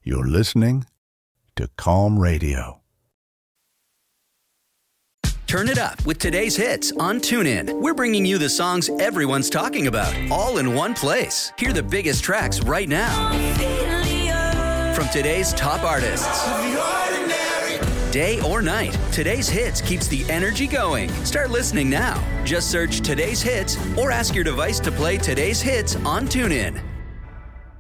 You're listening to Calm Radio. Turn it up with today's hits on TuneIn. We're bringing you the songs everyone's talking about, all in one place. Hear the biggest tracks right now. From today's top artists. Day or night, today's hits keeps the energy going. Start listening now. Just search today's hits or ask your device to play today's hits on TuneIn.